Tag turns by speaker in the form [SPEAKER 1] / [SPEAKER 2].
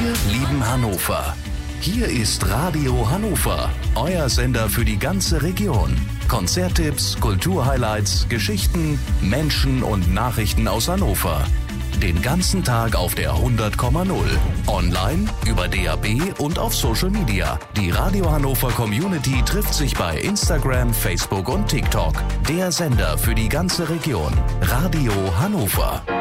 [SPEAKER 1] Wir lieben Hannover. Hier ist Radio Hannover, euer Sender für die ganze Region. Konzerttipps, Kulturhighlights, Geschichten, Menschen und Nachrichten aus Hannover. Den ganzen Tag auf der 100,0. Online, über DAB und auf Social Media. Die Radio Hannover Community trifft sich bei Instagram, Facebook und TikTok. Der Sender für die ganze Region. Radio Hannover.